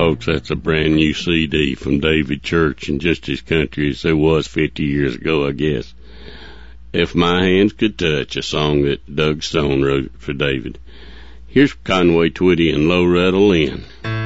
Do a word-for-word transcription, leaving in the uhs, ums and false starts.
Folks, that's a brand new C D from David Church, and just as country as there was fifty years ago, I guess. If My Hands Could Touch, a song that Doug Stone wrote for David. Here's Conway Twitty and Loretta Lynn.